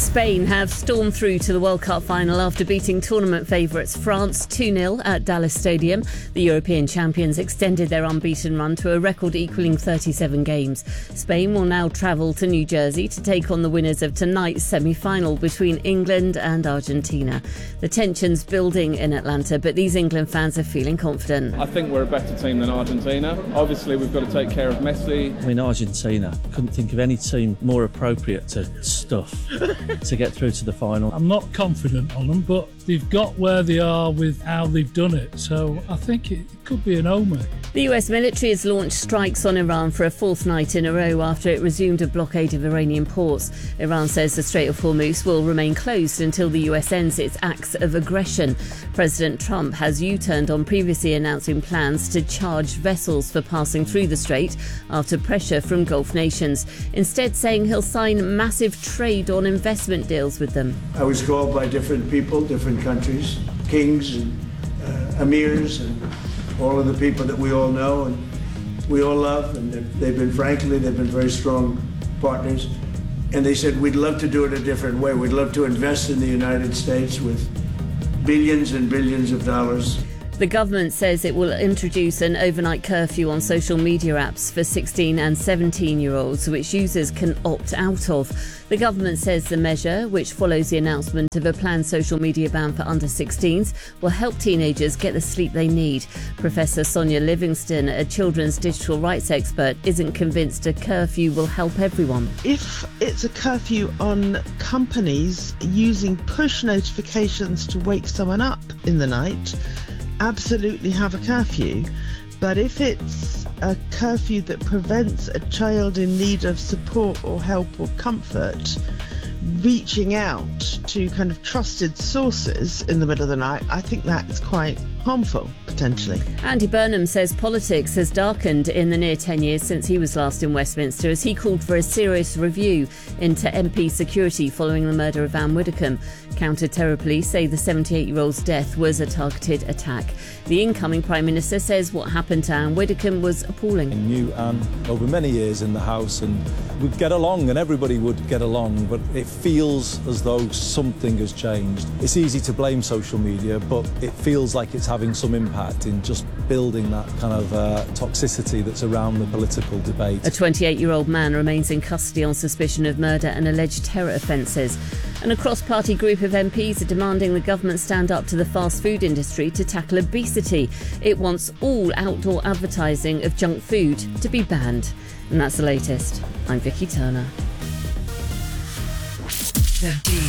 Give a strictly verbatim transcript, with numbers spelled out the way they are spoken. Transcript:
Spain have stormed through to the World Cup final after beating tournament favourites France two nil at Dallas Stadium. The European champions extended their unbeaten run to a record equalling thirty-seven games. Spain will now travel to New Jersey to take on the winners of tonight's semi-final between England and Argentina. The tension's building in Atlanta, but these England fans are feeling confident. I think we're a better team than Argentina. Obviously, we've got to take care of Messi. I mean, Argentina, couldn't think of any team more appropriate to stuff to get through to the final. I'm not confident on them, but they've got where they are with how they've done it, so I think it could be an omen. The U S military has launched strikes on Iran for a fourth night in a row after it resumed a blockade of Iranian ports. Iran says the Strait of Hormuz will remain closed until the U S ends its acts of aggression. President Trump has U-turned on previously announcing plans to charge vessels for passing through the strait after pressure from Gulf nations, instead saying he'll sign massive trade on investment deals with them. I was called by different people, different countries, kings and uh, emirs and all of the people that we all know and we all love, and they've been, frankly, they've been very strong partners. And they said, we'd love to do it a different way. We'd love to invest in the United States with billions and billions of dollars. The government says it will introduce an overnight curfew on social media apps for sixteen and seventeen-year-olds, which users can opt out of. The government says the measure, which follows the announcement of a planned social media ban for under sixteens, will help teenagers get the sleep they need. Professor Sonia Livingston, a children's digital rights expert, isn't convinced a curfew will help everyone. If it's a curfew on companies using push notifications to wake someone up in the night, absolutely have a curfew. But if it's a curfew that prevents a child in need of support or help or comfort reaching out to kind of trusted sources in the middle of the night, I think that's quite harmful, potentially. Andy Burnham says politics has darkened in the near ten years since he was last in Westminster, as he called for a serious review into M P security following the murder of Anne Widdecombe. Counter-terror police say the seventy-eight-year-old's death was a targeted attack. The incoming Prime Minister says what happened to Anne Widdecombe was appalling. I knew Anne over many years in the House, and we'd get along and everybody would get along, but it feels as though something has changed. It's easy to blame social media, but it feels like it's having some impact in just building that kind of uh, toxicity that's around the political debate. A twenty-eight-year-old man remains in custody on suspicion of murder and alleged terror offences. And a cross-party group of M Ps are demanding the government stand up to the fast food industry to tackle obesity. It wants all outdoor advertising of junk food to be banned. And that's the latest. I'm Vicky Turner. The